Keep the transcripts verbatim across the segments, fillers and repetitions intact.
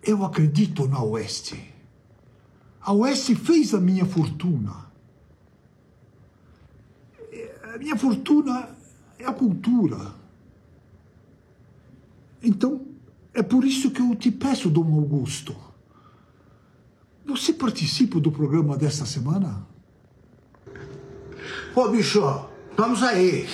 Eu acredito na Oeste. A Oeste fez a minha fortuna. A minha fortuna é a cultura. Então, é por isso que eu te peço, Dom Augusto. Você participa do programa desta semana? Pô, bicho, vamos aí.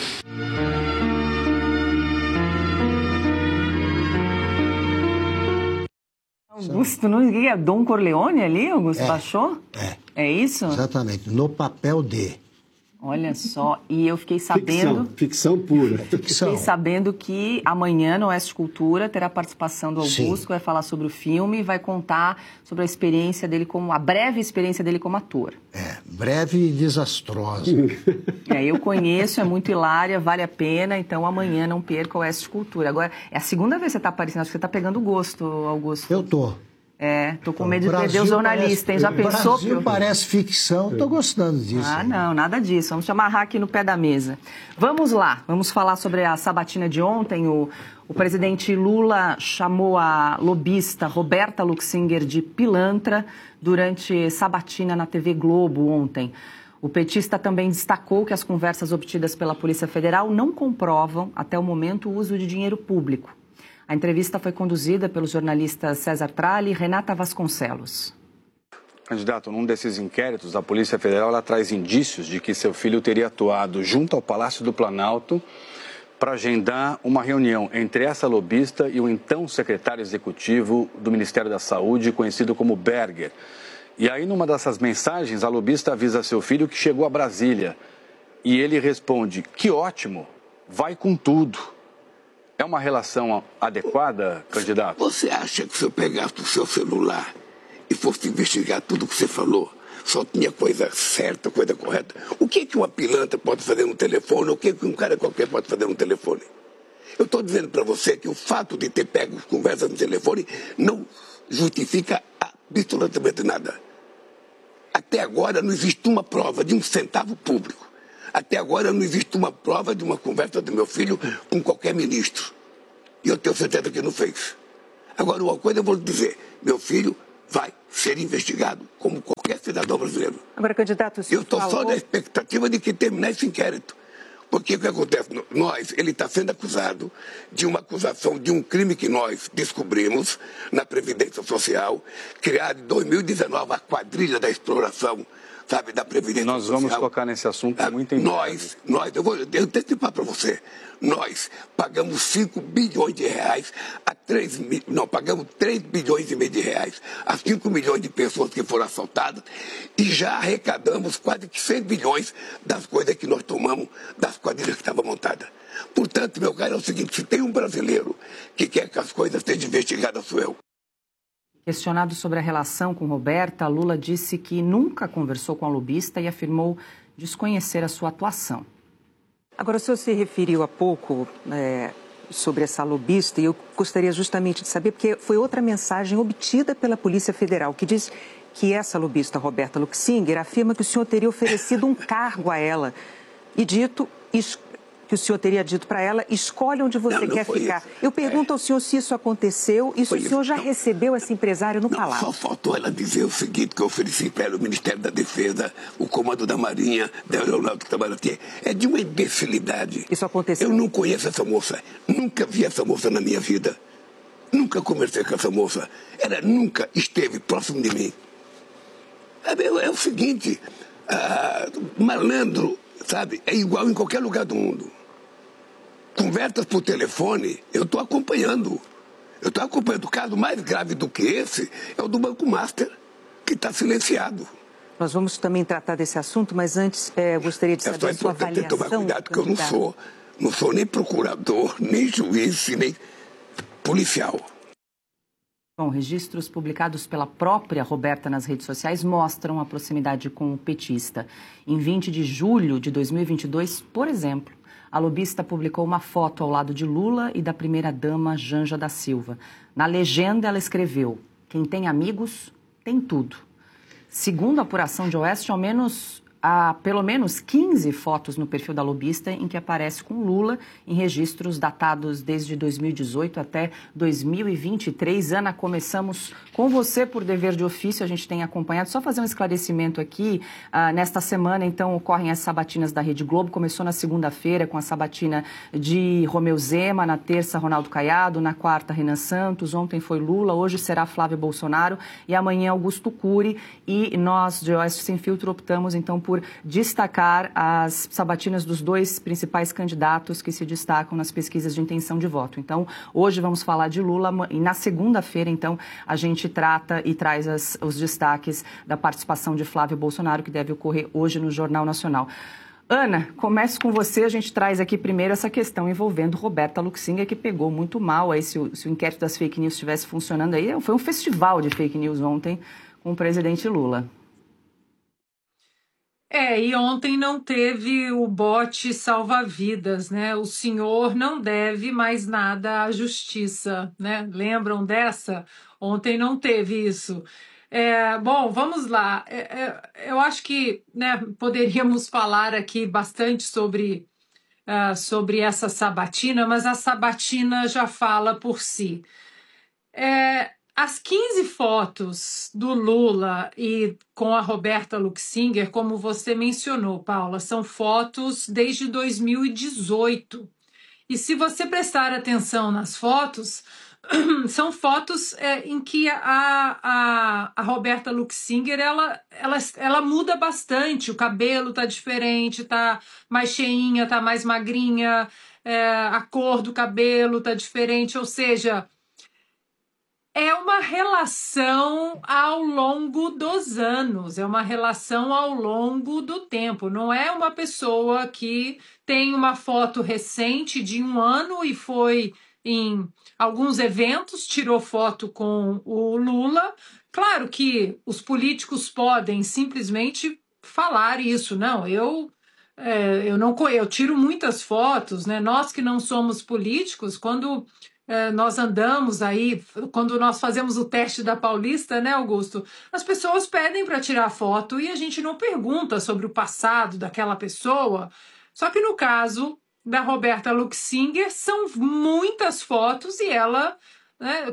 Augusto, não é Dom Corleone ali, Augusto? É, Baixou? É. É isso? Exatamente, no papel de... Olha só, e eu fiquei sabendo... Ficção, ficção pura. Ficção. Fiquei sabendo que amanhã no Oeste Cultura terá participação do Augusto, Sim. que vai falar sobre o filme e vai contar sobre a experiência dele como... a breve experiência dele como ator. É, breve e desastrosa. É, eu conheço, é muito hilária, vale a pena, então amanhã não perca o Oeste Cultura. Agora, é a segunda vez que você está aparecendo, acho que você está pegando gosto, Augusto. Eu tô. É, tô com medo de Brasil perder o jornalista, parece, hein? Já pensou? Brasil Pro... parece ficção, tô gostando disso. Ah, não, nada disso. Vamos te amarrar aqui no pé da mesa. Vamos lá, vamos falar sobre a sabatina de ontem. O, o presidente Lula chamou a lobista Roberta Luxinger de pilantra durante sabatina na T V Globo ontem. O petista também destacou que as conversas obtidas pela Polícia Federal não comprovam, até o momento, o uso de dinheiro público. A entrevista foi conduzida pelos jornalistas César Tralli e Renata Vasconcelos. Candidato, num desses inquéritos, a Polícia Federal ela traz indícios de que seu filho teria atuado junto ao Palácio do Planalto para agendar uma reunião entre essa lobista e o então secretário executivo do Ministério da Saúde, conhecido como Berger. E aí, numa dessas mensagens, a lobista avisa seu filho que chegou a Brasília. E ele responde, que ótimo, vai com tudo. É uma relação adequada, candidato? Você acha que se eu pegasse o seu celular e fosse investigar tudo que você falou, só tinha coisa certa, coisa correta? O que que uma pilantra pode fazer no telefone? O que que um cara qualquer pode fazer no telefone? Eu estou dizendo para você que o fato de ter pego conversas no telefone não justifica absolutamente nada. Até agora não existe uma prova de um centavo público. Até agora não existe uma prova de uma conversa do meu filho com qualquer ministro. E eu tenho certeza que não fez. Agora, uma coisa eu vou lhe dizer. Meu filho vai ser investigado como qualquer cidadão brasileiro. Agora, candidato, o senhor Eu estou falou... só na expectativa de que terminar esse inquérito. Porque o que acontece? Nós, ele está sendo acusado de uma acusação de um crime que nós descobrimos na Previdência Social, criado em dois mil e dezenove, a quadrilha da exploração, sabe, da Previdência Nós Social. vamos tocar nesse assunto muito em breve. Nós, nós, eu vou eu antecipar para você, nós pagamos cinco bilhões de reais a três mil, não, pagamos três bilhões e meio de reais a cinco milhões de pessoas que foram assaltadas e já arrecadamos quase que cem bilhões das coisas que nós tomamos das quadrilhas que estavam montadas. Portanto, meu caro, é o seguinte, se tem um brasileiro que quer que as coisas sejam investigadas, sou eu. Questionado sobre a relação com Roberta, Lula disse que nunca conversou com a lobista e afirmou desconhecer a sua atuação. Agora, o senhor se referiu há pouco é, sobre essa lobista e eu gostaria justamente de saber, porque foi outra mensagem obtida pela Polícia Federal, que diz que essa lobista, Roberta Luxinger, afirma que o senhor teria oferecido um cargo a ela e dito que o senhor teria dito para ela, escolhe onde você não, não quer ficar. Isso. Eu pergunto é. ao senhor se isso aconteceu e se o senhor isso. já não. recebeu essa empresária no não, palácio. Só faltou ela dizer o seguinte, que eu ofereci para ela o Ministério da Defesa, o Comando da Marinha, da Aeronáutica Itamaraty. É de uma imbecilidade. Isso aconteceu? Eu não conheço essa moça, nunca vi essa moça na minha vida. Nunca conversei com essa moça. Ela nunca esteve próximo de mim. É, é o seguinte, ah, malandro, sabe, é igual em qualquer lugar do mundo. Conversas por telefone, eu estou acompanhando. Eu estou acompanhando. O caso mais grave do que esse é o do Banco Master, que está silenciado. Nós vamos também tratar desse assunto, mas antes é, gostaria de saber é a sua avaliação. Tomar cuidado, porque eu não sou, não sou nem procurador, nem juiz, nem policial. Bom, registros publicados pela própria Roberta nas redes sociais mostram a proximidade com o petista. Em vinte de julho de dois mil e vinte e dois, por exemplo, a lobista publicou uma foto ao lado de Lula e da primeira-dama Janja da Silva. Na legenda, ela escreveu: quem tem amigos, tem tudo. Segundo a apuração de Oeste, ao menos há pelo menos quinze fotos no perfil da lobista em que aparece com Lula em registros datados desde dois mil e dezoito até dois mil e vinte e três. Ana, começamos com você por dever de ofício, a gente tem acompanhado. Só fazer um esclarecimento aqui, uh, nesta semana, então, ocorrem as sabatinas da Rede Globo. Começou na segunda-feira com a sabatina de Romeu Zema, na terça, Ronaldo Caiado, na quarta, Renan Santos, ontem foi Lula, hoje será Flávio Bolsonaro e amanhã Augusto Cury. E nós, de Oeste Sem Filtro, optamos, então, por destacar as sabatinas dos dois principais candidatos que se destacam nas pesquisas de intenção de voto. Então, hoje vamos falar de Lula e na segunda-feira, então, a gente trata e traz as, os destaques da participação de Flávio Bolsonaro, que deve ocorrer hoje no Jornal Nacional. Ana, começo com você. A gente traz aqui primeiro essa questão envolvendo Roberta Luxinger, que pegou muito mal aí se o, se o inquérito das fake news estivesse funcionando aí. Foi um festival de fake news ontem com o presidente Lula. É, e ontem não teve o bote salva-vidas, né? O senhor não deve mais nada à justiça, né? Lembram dessa? Ontem não teve isso. É, bom, vamos lá. É, é, eu acho que, né, poderíamos falar aqui bastante sobre, uh, sobre essa sabatina, mas a sabatina já fala por si. É, As quinze fotos do Lula e com a Roberta Luxinger, como você mencionou, Paula, são fotos desde dois mil e dezoito. E se você prestar atenção nas fotos, são fotos é, em que a, a, a Roberta Luxinger ela, ela, ela muda bastante. O cabelo está diferente, está mais cheinha, está mais magrinha, é, a cor do cabelo está diferente, ou seja... É uma relação ao longo dos anos, é uma relação ao longo do tempo. Não é uma pessoa que tem uma foto recente de um ano e foi em alguns eventos, tirou foto com o Lula. Claro que os políticos podem simplesmente falar isso. Não, eu... É, eu não eu tiro muitas fotos, né? Nós que não somos políticos, quando... nós andamos aí, quando nós fazemos o teste da Paulista, né, Augusto? As pessoas pedem para tirar foto e a gente não pergunta sobre o passado daquela pessoa. Só que no caso da Roberta Luxinger, são muitas fotos e ela, né,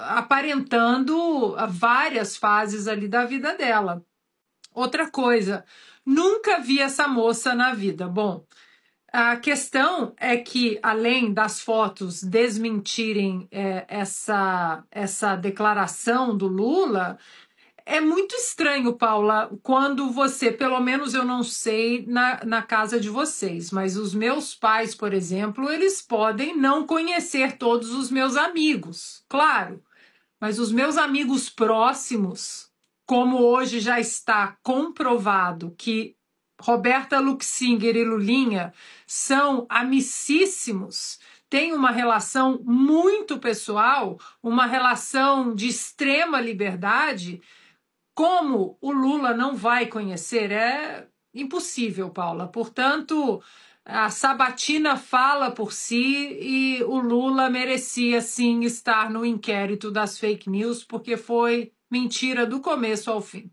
aparentando várias fases ali da vida dela. Outra coisa, nunca vi essa moça na vida. Bom, a questão é que, além das fotos desmentirem é, essa, essa declaração do Lula, é muito estranho, Paula, quando você, pelo menos eu não sei na, na casa de vocês, mas os meus pais, por exemplo, eles podem não conhecer todos os meus amigos, claro, mas os meus amigos próximos, como hoje já está comprovado que Roberta Luxinger e Lulinha são amicíssimos, têm uma relação muito pessoal, uma relação de extrema liberdade. Como o Lula não vai conhecer? É impossível, Paula. Portanto, a sabatina fala por si e o Lula merecia, sim, estar no inquérito das fake news, porque foi mentira do começo ao fim.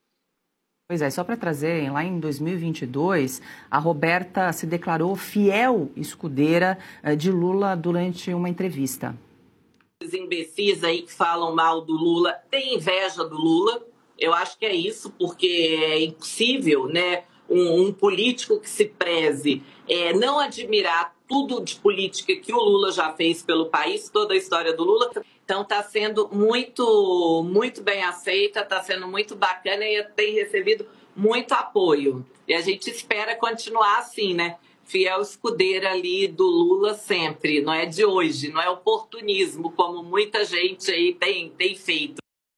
Pois é, só para trazer, lá em dois mil e vinte e dois, a Roberta se declarou fiel escudeira de Lula durante uma entrevista. Os imbecis aí que falam mal do Lula têm inveja do Lula. Eu acho que é isso, porque é impossível, né, um, um político que se preze é, não admirar tudo de política que o Lula já fez pelo país, toda a história do Lula. Então está sendo muito, muito bem aceita, está sendo muito bacana e tem recebido muito apoio. E a gente espera continuar assim, né? Fiel escudeira ali do Lula sempre, não é de hoje, não é oportunismo, como muita gente aí tem, tem feito.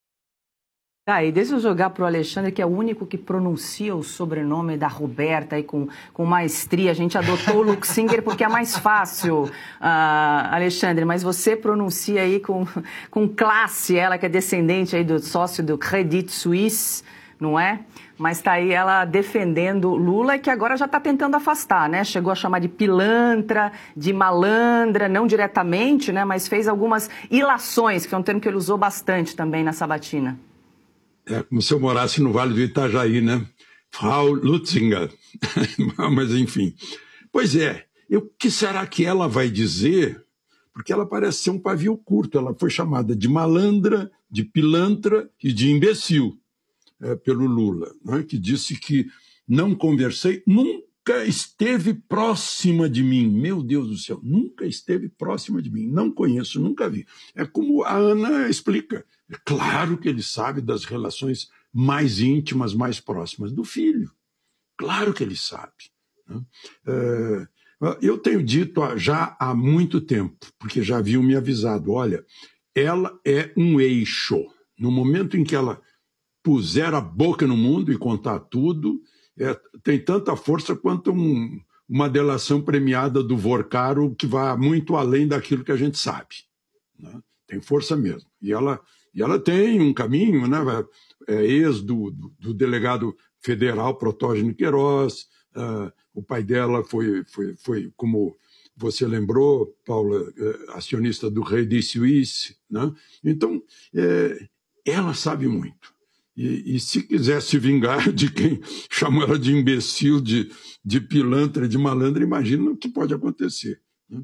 Tá, e deixa eu jogar para o Alexandre, que é o único que pronuncia o sobrenome da Roberta aí com, com maestria. A gente adotou o Luxinger porque é mais fácil, uh, Alexandre, mas você pronuncia aí com, com classe, ela que é descendente aí do sócio do Credit Suisse, não é? Mas está aí ela defendendo Lula, que agora já está tentando afastar, né? Chegou a chamar de pilantra, de malandra, não diretamente, né? Mas fez algumas ilações, que é um termo que ele usou bastante também na sabatina. É como se eu morasse no Vale do Itajaí, né? Frau Lutzinger. Mas, enfim. Pois é, o que será que ela vai dizer? Porque ela parece ser um pavio curto. Ela foi chamada de malandra, de pilantra e de imbecil é, pelo Lula, né, que disse que não conversei, nunca esteve próxima de mim. Meu Deus do céu, nunca esteve próxima de mim. Não conheço, nunca vi. É como a Ana explica. É claro que ele sabe das relações mais íntimas, mais próximas do filho. Claro que ele sabe. Né? É, eu tenho dito já há muito tempo, porque já haviam me avisado, olha, ela é um eixo. No momento em que ela puser a boca no mundo e contar tudo, é, tem tanta força quanto um, uma delação premiada do Vorcaro que vai muito além daquilo que a gente sabe. Né? Tem força mesmo. E ela, e ela tem um caminho, né? É ex do, do, do delegado federal Protógeno Queiroz, uh, o pai dela foi, foi, foi, como você lembrou, Paula, uh, acionista do Credit Suisse. Né? Então, é, ela sabe muito. E, e se quiser se vingar de quem chamou ela de imbecil, de, de pilantra, de malandra, imagina o que pode acontecer. Né?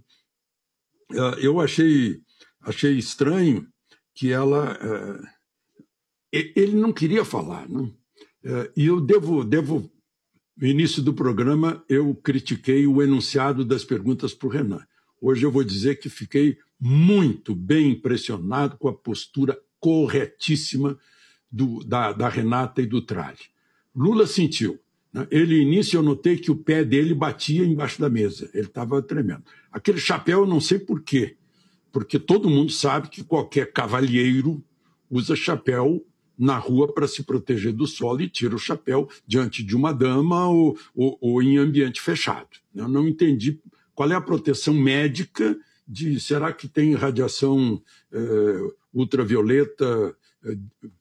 Uh, eu achei, achei estranho que ela... Uh, ele não queria falar, né? Uh, e eu devo... devo no início do programa, eu critiquei o enunciado das perguntas para o Renan. Hoje eu vou dizer que fiquei muito bem impressionado com a postura corretíssima do, da, da Renata e do Tralli. Lula sentiu. Né? Ele, início, eu notei que o pé dele batia embaixo da mesa. Ele estava tremendo. Aquele chapéu, eu não sei por quê. Porque todo mundo sabe que qualquer cavalheiro usa chapéu na rua para se proteger do sol e tira o chapéu diante de uma dama ou, ou, ou em ambiente fechado. Eu não entendi qual é a proteção médica de... Será que tem radiação eh, ultravioleta eh,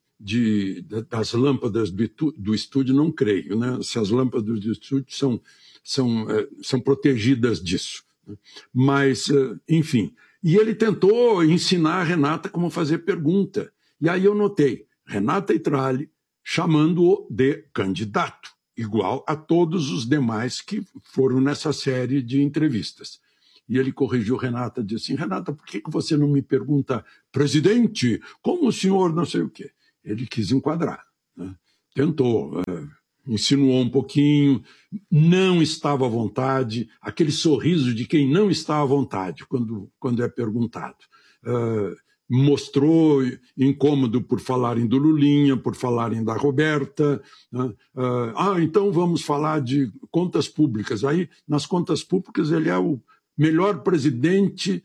de, das lâmpadas do, do estúdio? Não creio. Né? Se as lâmpadas do estúdio são, são, eh, são protegidas disso. Mas, eh, enfim. E ele tentou ensinar a Renata como fazer pergunta. E aí eu notei Renata e Tralli chamando-o de candidato, igual a todos os demais que foram nessa série de entrevistas. E ele corrigiu Renata, disse assim, Renata, por que você não me pergunta, presidente, como o senhor não sei o quê? Ele quis enquadrar, né? Tentou, é, insinuou um pouquinho, não estava à vontade, aquele sorriso de quem não está à vontade quando, quando é perguntado. Uh, mostrou incômodo por falarem do Lulinha, por falarem da Roberta. Né? Uh, ah, então vamos falar de contas públicas. Aí, nas contas públicas, ele é o melhor presidente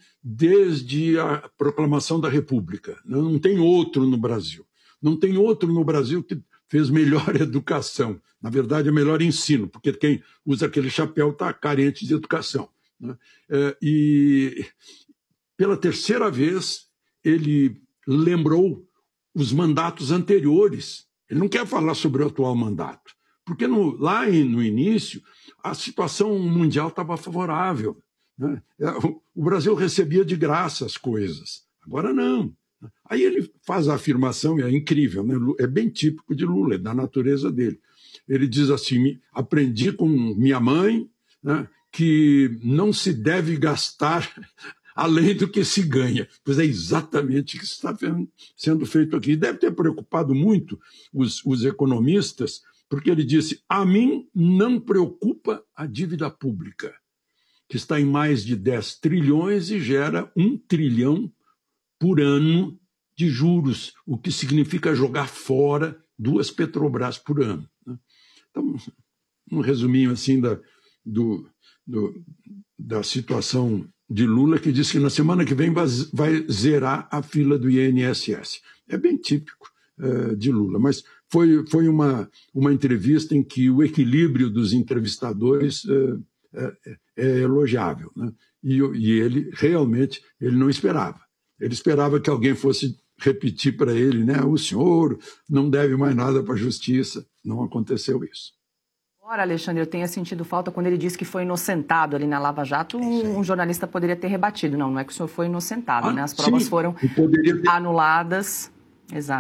desde a proclamação da República. Não tem outro no Brasil. Não tem outro no Brasil que fez melhor educação. Na verdade, é melhor ensino, porque quem usa aquele chapéu está carente de educação. Né? Uh, e, pela terceira vez, ele lembrou os mandatos anteriores. Ele não quer falar sobre o atual mandato, porque no, lá no início a situação mundial estava favorável. Né? O Brasil recebia de graça as coisas, agora não. Aí ele faz a afirmação, e é incrível, né? É bem típico de Lula, é da natureza dele. Ele diz assim, aprendi com minha mãe, né, que não se deve gastar além do que se ganha. Pois é exatamente o que está sendo feito aqui. Deve ter preocupado muito os, os economistas, porque ele disse, a mim não preocupa a dívida pública, que está em mais de dez trilhões e gera um trilhão por ano de juros, o que significa jogar fora duas Petrobras por ano. Então, um resuminho assim da, do, do, da situação de Lula, que diz que na semana que vem vai zerar a fila do I N S S. É bem típico uh, de Lula, mas foi, foi uma, uma entrevista em que o equilíbrio dos entrevistadores uh, é, é elogiável. Né? E, e ele realmente ele não esperava. Ele esperava que alguém fosse repetir para ele, né? O senhor não deve mais nada para a justiça. Não aconteceu isso. Ora, Alexandre, eu tenho sentido falta quando ele disse que foi inocentado ali na Lava Jato, um, um jornalista poderia ter rebatido. Não, não é que o senhor foi inocentado, ah, né? As provas sim, foram ter... anuladas. Exato.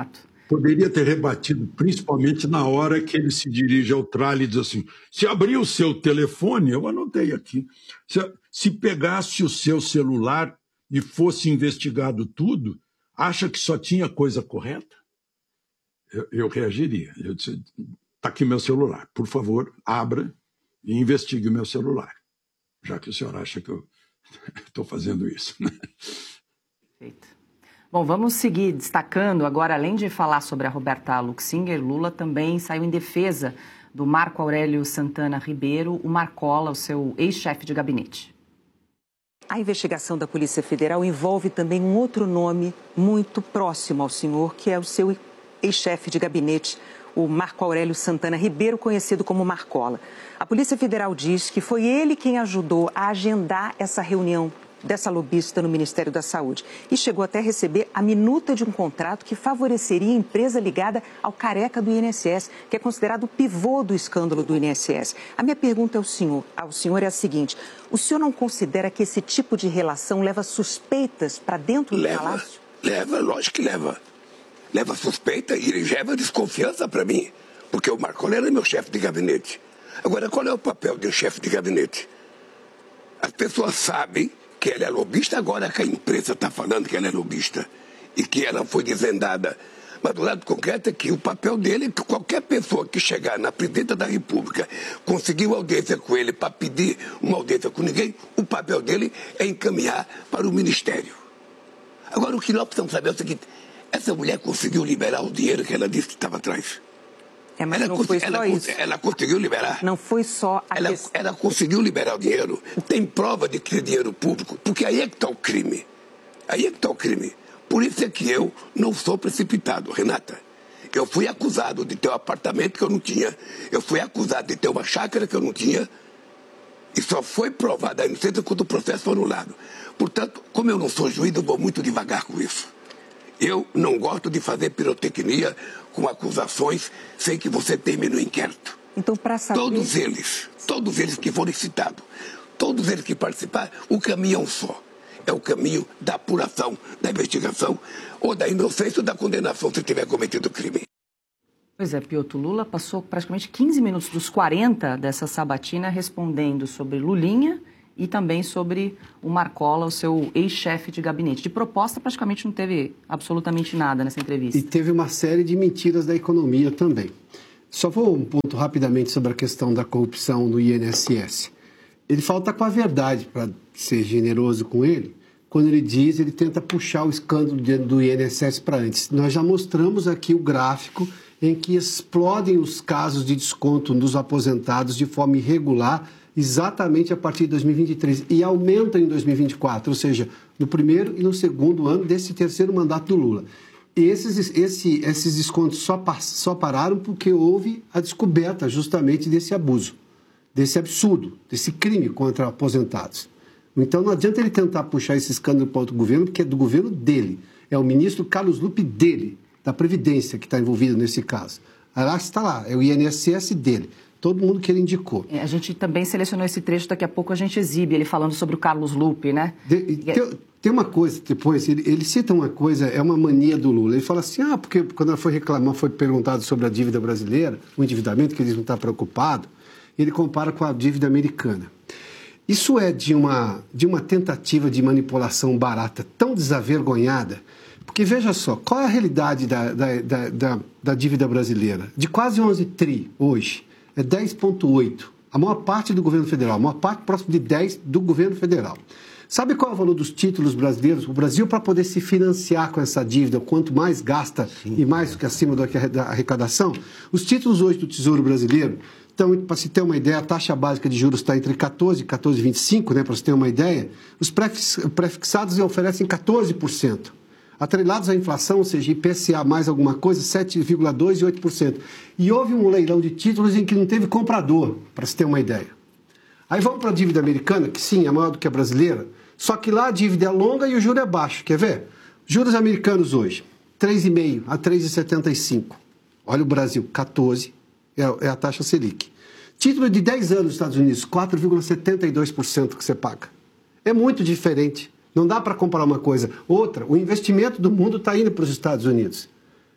poderia ter rebatido, principalmente na hora que ele se dirige ao tralha e diz assim, se abrir o seu telefone, eu anotei aqui, se, se pegasse o seu celular e fosse investigado tudo, acha que só tinha coisa correta? Eu, eu reagiria. Eu disse, está aqui meu celular, por favor, abra e investigue o meu celular, já que o senhor acha que eu estou fazendo isso. Perfeito. Bom, vamos seguir destacando agora, além de falar sobre a Roberta Luxinger, Lula também saiu em defesa do Marco Aurélio Santana Ribeiro, o Marcola, o seu ex-chefe de gabinete. A investigação da Polícia Federal envolve também um outro nome muito próximo ao senhor, que é o seu ex-chefe de gabinete, o Marco Aurélio Santana Ribeiro, conhecido como Marcola. A Polícia Federal diz que foi ele quem ajudou a agendar essa reunião dessa lobista no Ministério da Saúde e chegou até a receber a minuta de um contrato que favoreceria a empresa ligada ao careca do I N S S, que é considerado o pivô do escândalo do I N S S. A minha pergunta ao senhor, ao senhor é a seguinte, o senhor não considera que esse tipo de relação leva suspeitas para dentro do leva, palácio? Leva, lógico que leva. Leva suspeita e leva desconfiança para mim, porque o Marcola era meu chefe de gabinete. Agora, qual é o papel de um chefe de gabinete? As pessoas sabem que ela é lobista, agora que a imprensa está falando que ela é lobista e que ela foi desvendada. Mas do lado concreto é que o papel dele é que qualquer pessoa que chegar na presidenta da República, conseguir uma audiência com ele para pedir uma audiência com ninguém, o papel dele é encaminhar para o Ministério. Agora, o que nós precisamos saber é o seguinte, essa mulher conseguiu liberar o dinheiro que ela disse que estava atrás. É, mas ela, não foi ela, só ela, isso. Ela conseguiu liberar. Não foi só a ela, questão. Ela conseguiu liberar o dinheiro. Tem prova de que é dinheiro público, porque aí é que está o crime. Aí é que está o crime. Por isso é que eu não sou precipitado, Renata. Eu fui acusado de ter um apartamento que eu não tinha. Eu fui acusado de ter uma chácara que eu não tinha. E só foi provada a inocência quando o processo foi anulado. Portanto, como eu não sou juiz, eu vou muito devagar com isso. Eu não gosto de fazer pirotecnia com acusações sem que você termine o inquérito. Então, para saber... Todos eles, todos eles que foram citados, todos eles que participaram, o caminho é um só. É o caminho da apuração, da investigação, ou da inocência ou da condenação se tiver cometido crime. Pois é, Piotr, Lula passou praticamente quinze minutos dos quarenta dessa sabatina respondendo sobre Lulinha e também sobre o Marcola, o seu ex-chefe de gabinete. De proposta, praticamente não teve absolutamente nada nessa entrevista. E teve uma série de mentiras da economia também. Só vou um ponto rapidamente sobre a questão da corrupção no I N S S. Ele falta com a verdade, para ser generoso com ele, quando ele diz, ele tenta puxar o escândalo do I N S S para antes. Nós já mostramos aqui o gráfico em que explodem os casos de desconto dos aposentados de forma irregular, exatamente a partir de dois mil e vinte e três, e aumenta em dois mil e vinte e quatro, ou seja, no primeiro e no segundo ano desse terceiro mandato do Lula. E esses, esse, esses descontos só, só pararam porque houve a descoberta justamente desse abuso, desse absurdo, desse crime contra aposentados. Então não adianta ele tentar puxar esse escândalo para outro governo, porque é do governo dele, é o ministro Carlos Lupe dele, da Previdência, que está envolvido nesse caso. Lá está lá, é o I N S S dele. Todo mundo que ele indicou. É, a gente também selecionou esse trecho, daqui a pouco a gente exibe ele falando sobre o Carlos Lupe, né? De, tem, tem uma coisa, depois, ele, ele cita uma coisa, é uma mania do Lula. Ele fala assim, ah, porque quando ela foi reclamar, foi perguntado sobre a dívida brasileira, o endividamento, que ele não está preocupado, ele compara com a dívida americana. Isso é de uma, de uma tentativa de manipulação barata tão desavergonhada, porque veja só, qual é a realidade da, da, da, da, da dívida brasileira? De quase onze tri hoje, é dez vírgula oito. A maior parte do governo federal, a maior parte próximo de dez do governo federal. Sabe qual é o valor dos títulos brasileiros? O Brasil, para poder se financiar com essa dívida, quanto mais gasta Sim, e mais do que acima da arrecadação, os títulos hoje do Tesouro Brasileiro, então, para se ter uma ideia, a taxa básica de juros está entre quatorze e quatorze vírgula vinte e cinco, né, para se ter uma ideia, os prefixados oferecem quatorze por cento. Atrelados à inflação, ou seja, I P C A mais alguma coisa, sete vírgula dois por cento e oito por cento. E houve um leilão de títulos em que não teve comprador, para se ter uma ideia. Aí vamos para a dívida americana, que sim, é maior do que a brasileira, só que lá a dívida é longa e o juro é baixo. Quer ver? Juros americanos hoje, três vírgula cinco a três vírgula setenta e cinco. Olha o Brasil, quatorze, é a taxa Selic. Título de dez anos nos Estados Unidos, quatro vírgula setenta e dois por cento que você paga. É muito diferente. Não dá para comparar uma coisa. Outra, o investimento do mundo está indo para os Estados Unidos.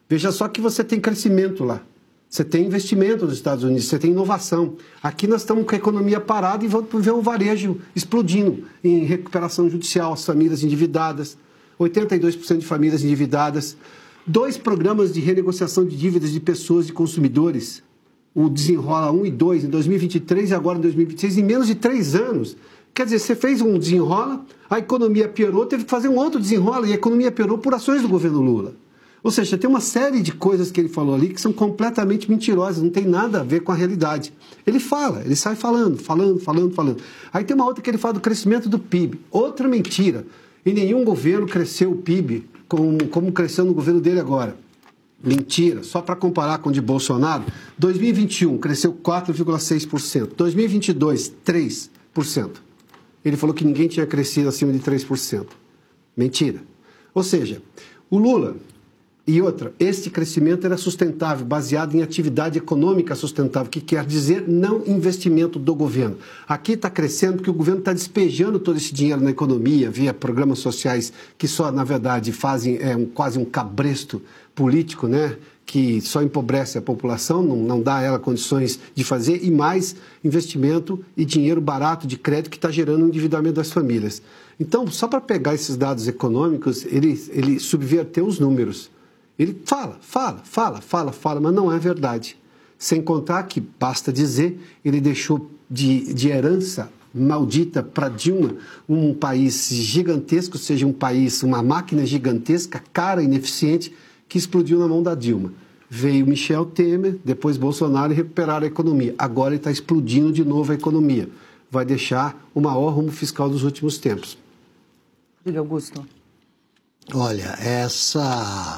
Veja só que você tem crescimento lá. Você tem investimento nos Estados Unidos, você tem inovação. Aqui nós estamos com a economia parada e vamos ver o varejo explodindo em recuperação judicial, as famílias endividadas, oitenta e dois por cento de famílias endividadas, dois programas de renegociação de dívidas de pessoas e consumidores, o Desenrola um e dois em dois mil e vinte e três e agora em dois mil e vinte e seis, em menos de três anos. Quer dizer, você fez um Desenrola, a economia piorou, teve que fazer um outro Desenrola e a economia piorou por ações do governo Lula. Ou seja, tem uma série de coisas que ele falou ali que são completamente mentirosas, não tem nada a ver com a realidade. Ele fala, ele sai falando, falando, falando, falando. Aí tem uma outra que ele fala do crescimento do P I B. Outra mentira. Em nenhum governo cresceu o P I B como, como cresceu no governo dele agora. Mentira. Só para comparar com o de Bolsonaro, dois mil e vinte e um cresceu quatro vírgula seis por cento. dois mil e vinte e dois, três por cento. Ele falou que ninguém tinha crescido acima de três por cento. Mentira. Ou seja, o Lula... E outra, este crescimento era sustentável, baseado em atividade econômica sustentável, que quer dizer não investimento do governo. Aqui está crescendo porque o governo está despejando todo esse dinheiro na economia, via programas sociais que só, na verdade, fazem é, um, quase um cabresto político, né? Que só empobrece a população, não, não dá a ela condições de fazer, e mais investimento e dinheiro barato de crédito que está gerando o endividamento das famílias. Então, só para pegar esses dados econômicos, ele, ele subverteu os números. Ele fala, fala, fala, fala, fala, mas não é verdade. Sem contar que, basta dizer, ele deixou de, de herança maldita para Dilma um país gigantesco, ou seja, um país, uma máquina gigantesca, cara, ineficiente, que explodiu na mão da Dilma. Veio Michel Temer, depois Bolsonaro e recuperaram a economia. Agora ele está explodindo de novo a economia. Vai deixar o maior rumo fiscal dos últimos tempos. Diga, Augusto. Olha, essa...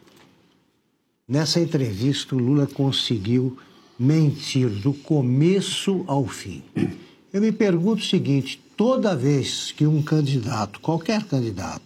Nessa entrevista, o Lula conseguiu mentir do começo ao fim. Eu me pergunto o seguinte, toda vez que um candidato, qualquer candidato,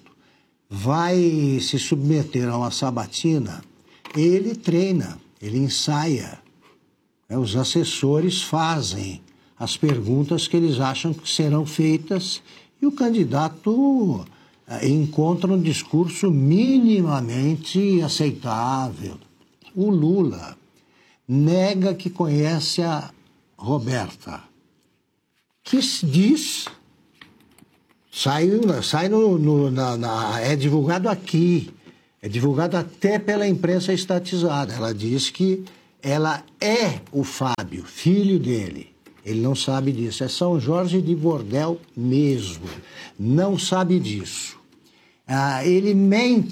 vai se submeter a uma sabatina, ele treina, ele ensaia. Os assessores fazem as perguntas que eles acham que serão feitas e o candidato encontra um discurso minimamente aceitável. O Lula nega que conhece a Roberta, que diz, sai, sai no, no, na, na, é divulgado aqui, é divulgado até pela imprensa estatizada. Ela diz que ela é o Fábio, filho dele. Ele não sabe disso, é São Jorge de Bordel mesmo, não sabe disso. Ah, ele mente.